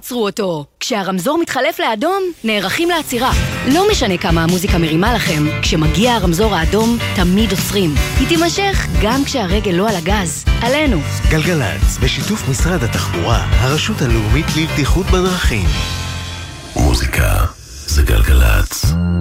תעצרו אותו. כשהרמזור מתחלף לאדום, נערכים לעצירה. לא משנה כמה המוזיקה מרימה לכם, כשמגיע הרמזור האדום, תמיד עוצרים. היא תימשך גם כשהרגל לא על הגז. עלינו. גלגלץ, בשיתוף משרד התחבורה, הרשות הלאומית לבטיחות בדרכים. מוזיקה זה גלגלץ.